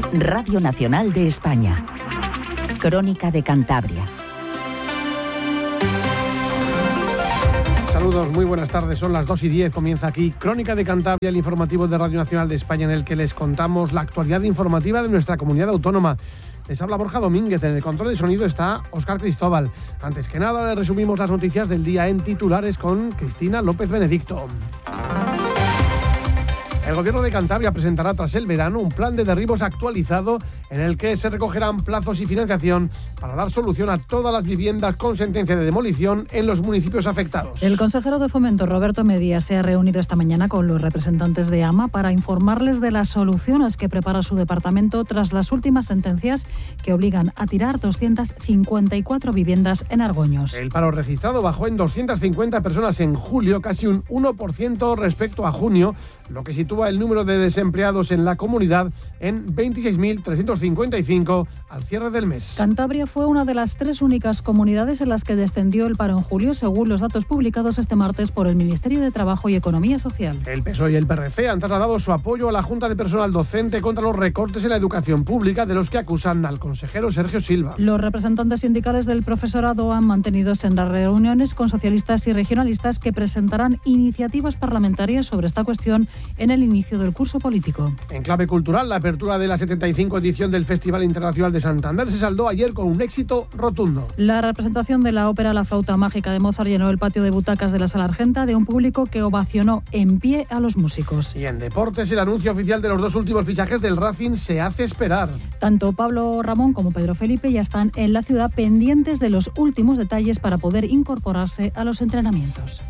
Radio Nacional de España. Crónica de Cantabria. Saludos, muy buenas tardes, son las 2:10, comienza aquí Crónica de Cantabria, el informativo de Radio Nacional de España, en el que les contamos la actualidad informativa de nuestra comunidad autónoma. Les habla Borja Domínguez, en el control de sonido está Óscar Cristóbal. Antes que nada, les resumimos las noticias del día en titulares con Cristina López Benedicto. El Gobierno de Cantabria presentará tras el verano un plan de derribos actualizado en el que se recogerán plazos y financiación para dar solución a todas las viviendas con sentencia de demolición en los municipios afectados. El consejero de Fomento, Roberto Media, se ha reunido esta mañana con los representantes de AMA para informarles de las soluciones que prepara su departamento tras las últimas sentencias que obligan a tirar 254 viviendas en Argoños. El paro registrado bajó en 250 personas en julio, casi un 1% respecto a junio, lo que sitúa el número de desempleados en la comunidad en 26.355 al cierre del mes. Cantabria fue una de las 3 únicas comunidades en las que descendió el paro en julio, según los datos publicados este martes por el Ministerio de Trabajo y Economía Social. El PSOE y el PRC han trasladado su apoyo a la Junta de Personal Docente contra los recortes en la educación pública de los que acusan al consejero Sergio Silva. Los representantes sindicales del profesorado han mantenido sendas reuniones con socialistas y regionalistas que presentarán iniciativas parlamentarias sobre esta cuestión en el inicio del curso político. En clave cultural, la apertura de la 75 edición del Festival Internacional de Santander se saldó ayer con un éxito rotundo. La representación de la ópera La Flauta Mágica de Mozart llenó el patio de butacas de la Sala Argenta de un público que ovacionó en pie a los músicos. Y en deportes, el anuncio oficial de los 2 últimos fichajes del Racing se hace esperar. Tanto Pablo Ramón como Pedro Felipe ya están en la ciudad pendientes de los últimos detalles para poder incorporarse a los entrenamientos.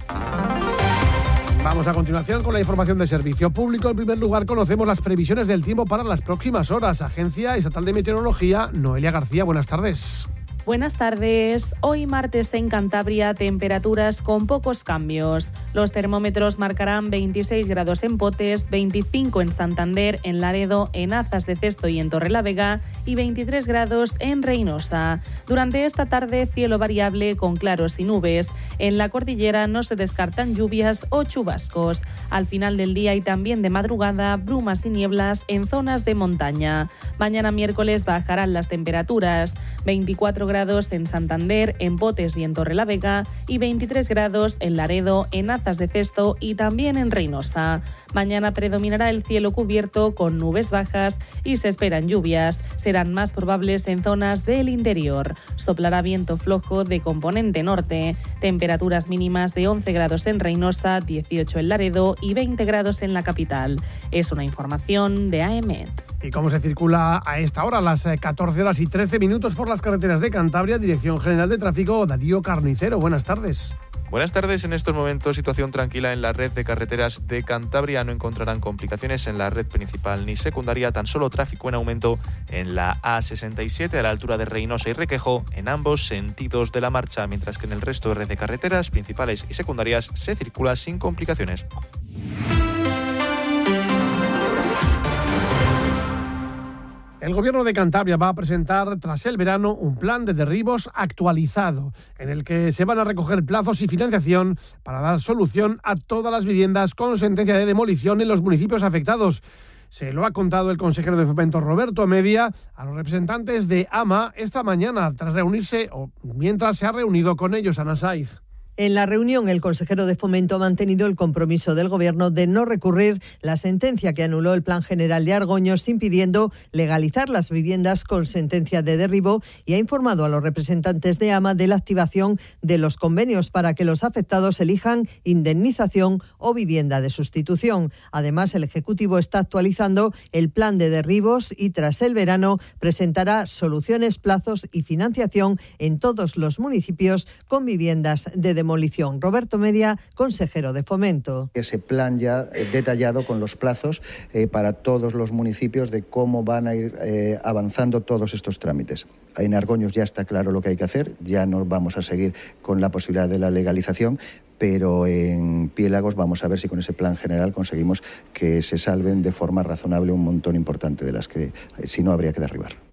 Vamos a continuación con la información de servicio público. En primer lugar, conocemos las previsiones del tiempo para las próximas horas. Agencia Estatal de Meteorología, Noelia García, buenas tardes. Buenas tardes. Hoy martes en Cantabria, temperaturas con pocos cambios. Los termómetros marcarán 26 grados en Potes, 25 en Santander, en Laredo, en Azas de Cesto y en Torrelavega y 23 grados en Reinosa. Durante esta tarde, cielo variable con claros y nubes. En la cordillera no se descartan lluvias o chubascos. Al final del día y también de madrugada, brumas y nieblas en zonas de montaña. Mañana miércoles bajarán las temperaturas. 24 grados en Santander, en Potes y en Torrelavega y 23 grados en Laredo, en Azas de Cesto y también en Reinosa. Mañana predominará el cielo cubierto con nubes bajas y se esperan lluvias. Serán más probables en zonas del interior. Soplará viento flojo de componente norte. Temperaturas mínimas de 11 grados en Reinosa, 18 en Laredo y 20 grados en la capital. Es una información de AEMET. ¿Y cómo se circula a esta hora, a las 14 horas y 13 minutos por las carreteras de Cantabria? Dirección General de Tráfico, Darío Carnicero. Buenas tardes. Buenas tardes. En estos momentos, situación tranquila en la red de carreteras de Cantabria. No encontrarán complicaciones en la red principal ni secundaria, tan solo tráfico en aumento en la A67 a la altura de Reinosa y Requejo en ambos sentidos de la marcha, mientras que en el resto de red de carreteras principales y secundarias se circula sin complicaciones. El Gobierno de Cantabria va a presentar tras el verano un plan de derribos actualizado, en el que se van a recoger plazos y financiación para dar solución a todas las viviendas con sentencia de demolición en los municipios afectados. Se lo ha contado el consejero de Fomento, Roberto Media, a los representantes de AMA esta mañana, tras reunirse o mientras se ha reunido con ellos Ana Saiz. En la reunión, el consejero de Fomento ha mantenido el compromiso del Gobierno de no recurrir la sentencia que anuló el Plan General de Argoños, impidiendo legalizar las viviendas con sentencia de derribo, y ha informado a los representantes de AMA de la activación de los convenios para que los afectados elijan indemnización o vivienda de sustitución. Además, el Ejecutivo está actualizando el plan de derribos y tras el verano presentará soluciones, plazos y financiación en todos los municipios con viviendas de demolición. Roberto Media, consejero de Fomento. Ese plan ya detallado con los plazos para todos los municipios de cómo van a ir avanzando todos estos trámites. En Argoños ya está claro lo que hay que hacer, ya no vamos a seguir con la posibilidad de la legalización, pero en Piélagos vamos a ver si con ese plan general conseguimos que se salven de forma razonable un montón importante de las que si no habría que derribar.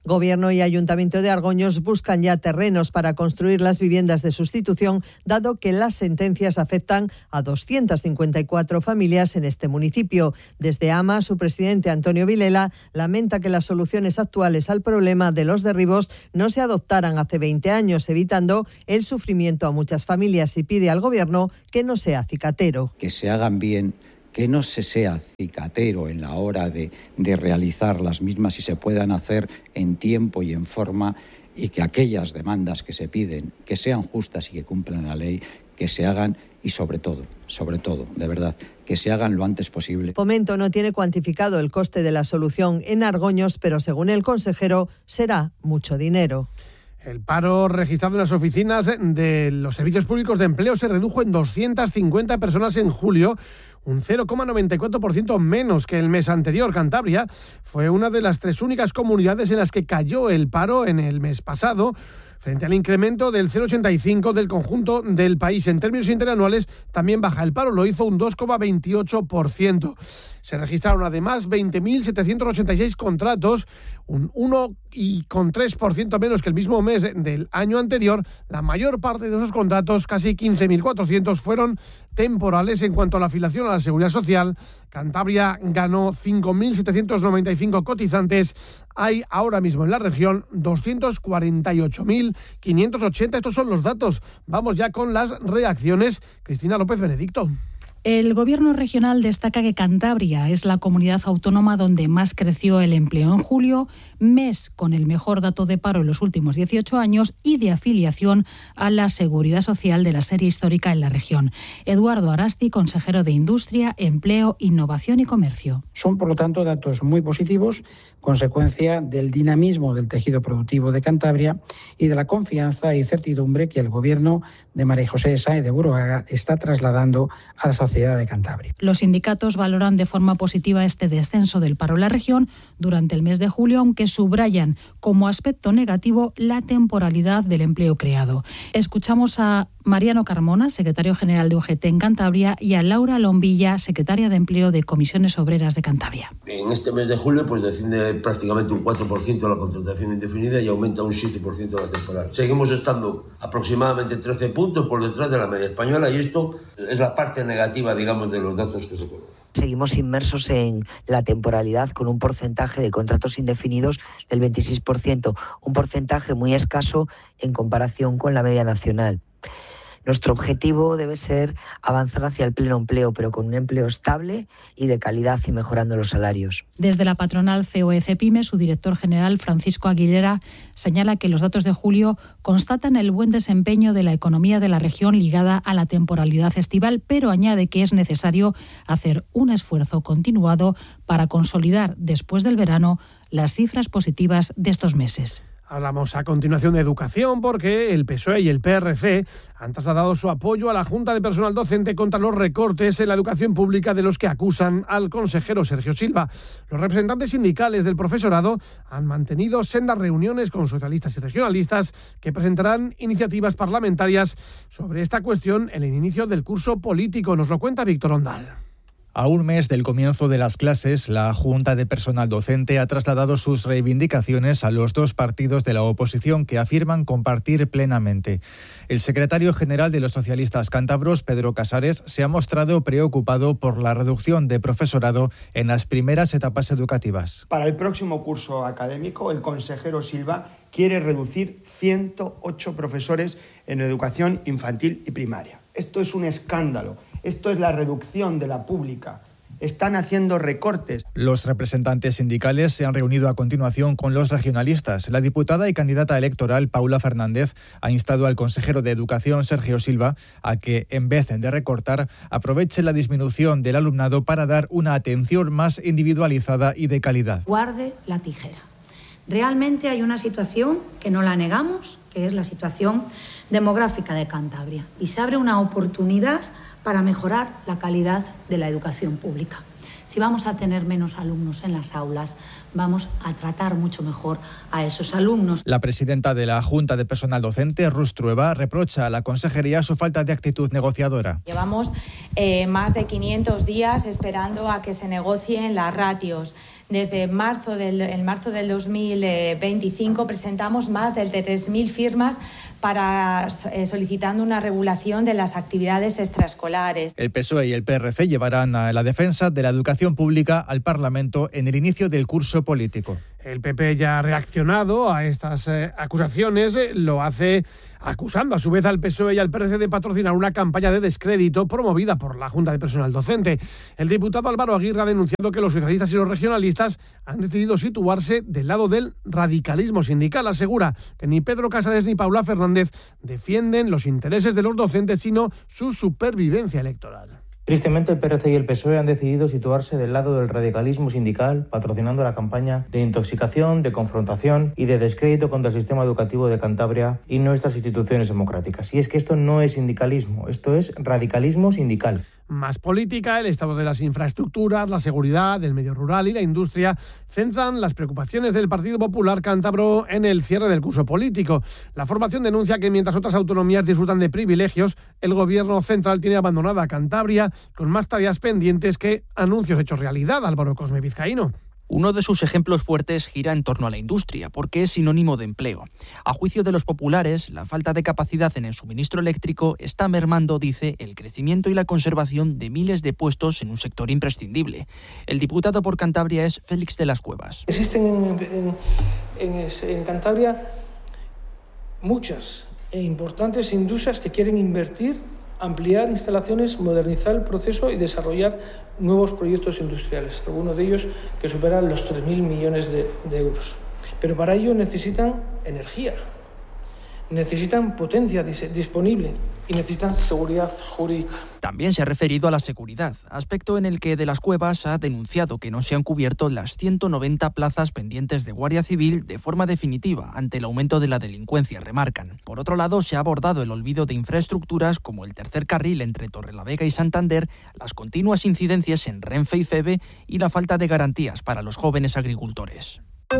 Gobierno y Ayuntamiento de Argoños buscan ya terrenos para construir las viviendas de sustitución, dado que las sentencias afectan a 254 familias en este municipio. Desde AMA, su presidente Antonio Vilela lamenta que las soluciones actuales al problema de los derribos no se adoptaran hace 20 años, evitando el sufrimiento a muchas familias, y pide al Gobierno que no sea cicatero. Que se hagan bien, que no se sea cicatero en la hora de realizar las mismas y se puedan hacer en tiempo y en forma, y que aquellas demandas que se piden, que sean justas y que cumplan la ley, que se hagan, y sobre todo, de verdad, que se hagan lo antes posible. Fomento no tiene cuantificado el coste de la solución en Argoños, pero según el consejero será mucho dinero. El paro registrado en las oficinas de los servicios públicos de empleo se redujo en 250 personas en julio, un 0,94% menos que el mes anterior. Cantabria fue una de las 3 únicas comunidades en las que cayó el paro en el mes pasado, frente al incremento del 0,85% del conjunto del país. En términos interanuales también baja el paro, lo hizo un 2,28%. Se registraron además 20.786 contratos, un 1,3% menos que el mismo mes del año anterior. La mayor parte de esos contratos, casi 15.400, fueron temporales. En cuanto a la afiliación a la Seguridad Social, Cantabria ganó 5.795 cotizantes. Hay ahora mismo en la región 248.580. Estos son los datos. Vamos ya con las reacciones. Cristina López Benedicto. El Gobierno regional destaca que Cantabria es la comunidad autónoma donde más creció el empleo en julio, mes con el mejor dato de paro en los últimos 18 años y de afiliación a la Seguridad Social de la serie histórica en la región. Eduardo Arasti, consejero de Industria, Empleo, Innovación y Comercio. Son, por lo tanto, datos muy positivos, consecuencia del dinamismo del tejido productivo de Cantabria y de la confianza y certidumbre que el Gobierno de María José Sáenz de Buruaga está trasladando a la sociedad de Cantabria. Los sindicatos valoran de forma positiva este descenso del paro en la región durante el mes de julio, aunque subrayan como aspecto negativo la temporalidad del empleo creado. Escuchamos a Mariano Carmona, secretario general de UGT en Cantabria, y a Laura Lombilla, secretaria de Empleo de Comisiones Obreras de Cantabria. En este mes de julio desciende prácticamente un 4% la contratación indefinida y aumenta un 7% la temporal. Seguimos estando aproximadamente 13 puntos por detrás de la media española, y esto es la parte negativa, digamos, de los datos que se conocen. Seguimos inmersos en la temporalidad con un porcentaje de contratos indefinidos del 26%, un porcentaje muy escaso en comparación con la media nacional. Nuestro objetivo debe ser avanzar hacia el pleno empleo, pero con un empleo estable y de calidad y mejorando los salarios. Desde la patronal COE-CEPIME, su director general, Francisco Aguilera, señala que los datos de julio constatan el buen desempeño de la economía de la región ligada a la temporalidad estival, pero añade que es necesario hacer un esfuerzo continuado para consolidar después del verano las cifras positivas de estos meses. Hablamos a continuación de educación porque el PSOE y el PRC han trasladado su apoyo a la Junta de Personal Docente contra los recortes en la educación pública de los que acusan al consejero Sergio Silva. Los representantes sindicales del profesorado han mantenido sendas reuniones con socialistas y regionalistas que presentarán iniciativas parlamentarias sobre esta cuestión en el inicio del curso político. Nos lo cuenta Víctor Ondal. A un mes del comienzo de las clases, la Junta de Personal Docente ha trasladado sus reivindicaciones a los 2 partidos de la oposición que afirman compartir plenamente. El secretario general de los socialistas cántabros, Pedro Casares, se ha mostrado preocupado por la reducción de profesorado en las primeras etapas educativas. Para el próximo curso académico, el consejero Silva quiere reducir 108 profesores en educación infantil y primaria. Esto es un escándalo. Esto es la reducción de la pública. Están haciendo recortes. Los representantes sindicales se han reunido a continuación con los regionalistas. La diputada y candidata electoral Paula Fernández ha instado al consejero de Educación, Sergio Silva, a que, en vez de recortar, aproveche la disminución del alumnado para dar una atención más individualizada y de calidad. Guarde la tijera. Realmente hay una situación que no la negamos, que es la situación demográfica de Cantabria. Y se abre una oportunidad para mejorar la calidad de la educación pública. Si vamos a tener menos alumnos en las aulas, vamos a tratar mucho mejor a esos alumnos. La presidenta de la Junta de Personal Docente, Rus Trueba, reprocha a la consejería su falta de actitud negociadora. Llevamos más de 500 días esperando a que se negocien las ratios. Desde marzo del 2025 presentamos más de 3.000 firmas para solicitando una regulación de las actividades extraescolares. El PSOE y el PRC llevarán a la defensa de la educación pública al Parlamento en el inicio del curso político. El PP ya ha reaccionado a estas acusaciones, lo hace acusando a su vez al PSOE y al PRC de patrocinar una campaña de descrédito promovida por la Junta de Personal Docente. El diputado Álvaro Aguirre ha denunciado que los socialistas y los regionalistas han decidido situarse del lado del radicalismo sindical. Asegura que ni Pedro Casares ni Paula Fernández defienden los intereses de los docentes, sino su supervivencia electoral. Tristemente, el PRC y el PSOE han decidido situarse del lado del radicalismo sindical, patrocinando la campaña de intoxicación, de confrontación y de descrédito contra el sistema educativo de Cantabria y nuestras instituciones democráticas. Y es que esto no es sindicalismo, esto es radicalismo sindical. Más política, el estado de las infraestructuras, la seguridad, el medio rural y la industria centran las preocupaciones del Partido Popular cántabro en el cierre del curso político. La formación denuncia que mientras otras autonomías disfrutan de privilegios, el gobierno central tiene abandonada a Cantabria con más tareas pendientes que anuncios hechos realidad. Álvaro Cosme, vizcaíno. Uno de sus ejemplos fuertes gira en torno a la industria, porque es sinónimo de empleo. A juicio de los populares, la falta de capacidad en el suministro eléctrico está mermando, dice, el crecimiento y la conservación de miles de puestos en un sector imprescindible. El diputado por Cantabria es Félix de las Cuevas. Existen en Cantabria muchas e importantes industrias que quieren invertir, ampliar instalaciones, modernizar el proceso y desarrollar nuevos proyectos industriales, algunos de ellos que superan los 3.000 millones de euros. Pero para ello necesitan energía, necesitan potencia disponible y necesitan seguridad jurídica. También se ha referido a la seguridad, aspecto en el que de las Cuevas ha denunciado que no se han cubierto las 190 plazas pendientes de Guardia Civil de forma definitiva ante el aumento de la delincuencia, remarcan. Por otro lado, se ha abordado el olvido de infraestructuras como el tercer carril entre Torrelavega y Santander, las continuas incidencias en Renfe y FEVE y la falta de garantías para los jóvenes agricultores.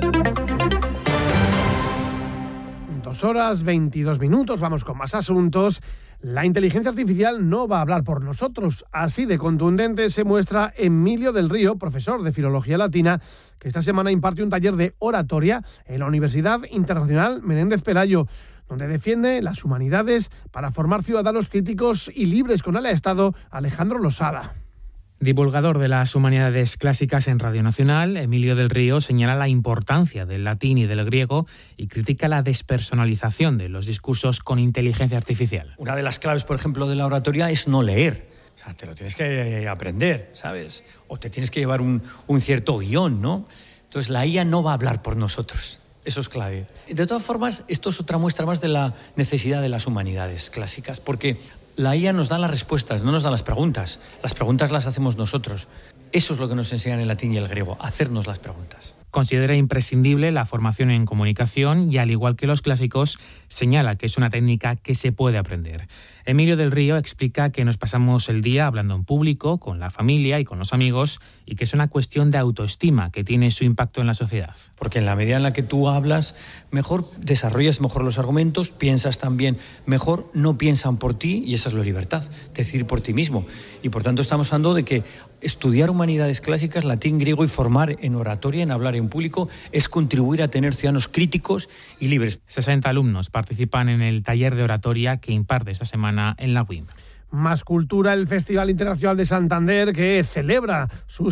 2:22, vamos con más asuntos. La inteligencia artificial no va a hablar por nosotros. Así de contundente se muestra Emilio del Río, profesor de Filología Latina, que esta semana imparte un taller de oratoria en la Universidad Internacional Menéndez Pelayo, donde defiende las humanidades para formar ciudadanos críticos y libres con el Estado. Alejandro Losada. Divulgador de las humanidades clásicas en Radio Nacional, Emilio del Río señala la importancia del latín y del griego y critica la despersonalización de los discursos con inteligencia artificial. Una de las claves, por ejemplo, de la oratoria es no leer. O sea, te lo tienes que aprender, ¿sabes? O te tienes que llevar un cierto guión, ¿no? Entonces la IA no va a hablar por nosotros. Eso es clave. De todas formas, esto es otra muestra más de la necesidad de las humanidades clásicas, porque la IA nos da las respuestas, no nos da las preguntas. Las preguntas las hacemos nosotros. Eso es lo que nos enseñan el latín y el griego, hacernos las preguntas. Considera imprescindible la formación en comunicación y, al igual que los clásicos, señala que es una técnica que se puede aprender. Emilio del Río explica que nos pasamos el día hablando en público, con la familia y con los amigos, y que es una cuestión de autoestima que tiene su impacto en la sociedad. Porque en la medida en la que tú hablas, mejor desarrollas mejor los argumentos, piensas también mejor, no piensan por ti, y esa es la libertad, decidir por ti mismo. Y por tanto estamos hablando de que estudiar humanidades clásicas, latín, griego y formar en oratoria, en hablar en público, es contribuir a tener ciudadanos críticos y libres. 60 alumnos participan en el taller de oratoria que imparte esta semana en la UIM. Más cultura, el Festival Internacional de Santander, que celebra sus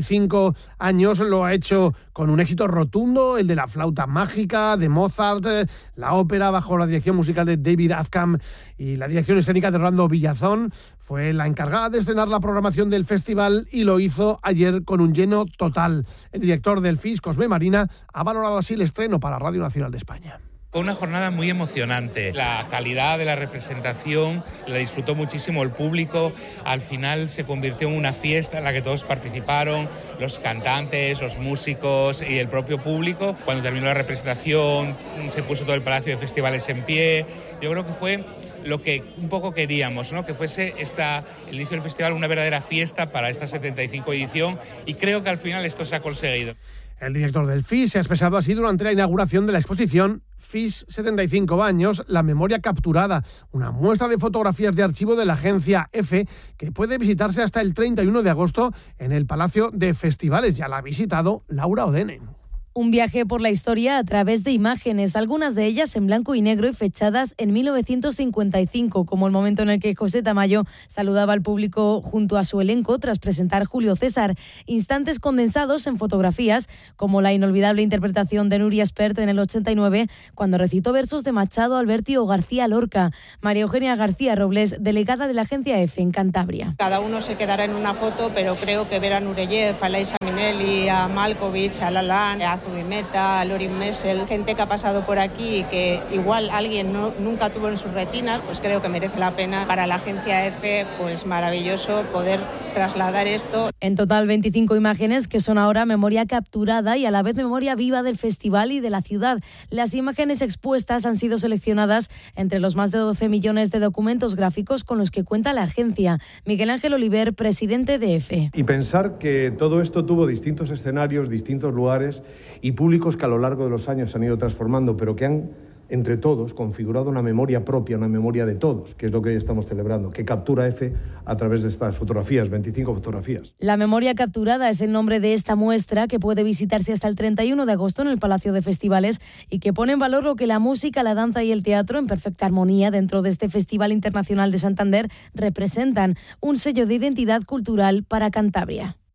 75 años, lo ha hecho con un éxito rotundo, el de la flauta mágica de Mozart, la ópera bajo la dirección musical de David Afkham y la dirección escénica de Rolando Villazón. Fue la encargada de estrenar la programación del festival y lo hizo ayer con un lleno total. El director del FIS, Cosme Marina, ha valorado así el estreno para Radio Nacional de España. Fue una jornada muy emocionante. La calidad de la representación la disfrutó muchísimo el público. Al final se convirtió en una fiesta en la que todos participaron, los cantantes, los músicos y el propio público. Cuando terminó la representación se puso todo el Palacio de Festivales en pie. Yo creo que fue lo que un poco queríamos, ¿no? Que fuese el inicio del festival una verdadera fiesta para esta 75 edición, y creo que al final esto se ha conseguido. El director del FIS se ha expresado así durante la inauguración de la exposición FIS 75 años, la memoria capturada, una muestra de fotografías de archivo de la agencia EFE que puede visitarse hasta el 31 de agosto en el Palacio de Festivales. Ya la ha visitado Laura Odene. Un viaje por la historia a través de imágenes, algunas de ellas en blanco y negro y fechadas en 1955, como el momento en el que José Tamayo saludaba al público junto a su elenco tras presentar Julio César. Instantes condensados en fotografías, como la inolvidable interpretación de Nuria Espert en el 89, cuando recitó versos de Machado, Alberti o García Lorca. María Eugenia García Robles, delegada de la agencia EFE en Cantabria. Cada uno se quedará en una foto, pero creo que ver a Nureyev, a Laisa Minelli, a Malkovich, a Lalanne, a Zubimeta, a Lorin Messel, gente que ha pasado por aquí y que igual alguien nunca tuvo en sus retinas, pues creo que merece la pena. Para la agencia EFE, pues maravilloso poder trasladar esto. En total 25 imágenes que son ahora memoria capturada y a la vez memoria viva del festival y de la ciudad. Las imágenes expuestas han sido seleccionadas entre los más de 12 millones de documentos gráficos con los que cuenta la agencia. Miguel Ángel Oliver, presidente de EFE. Y pensar que todo esto tuvo distintos escenarios, distintos lugares y públicos que a lo largo de los años se han ido transformando, pero que han, entre todos, configurado una memoria propia, una memoria de todos, que es lo que hoy estamos celebrando, que captura EFE a través de estas fotografías, 25 fotografías. La memoria capturada es el nombre de esta muestra que puede visitarse hasta el 31 de agosto en el Palacio de Festivales y que pone en valor lo que la música, la danza y el teatro, en perfecta armonía dentro de este Festival Internacional de Santander, representan, un sello de identidad cultural para Cantabria.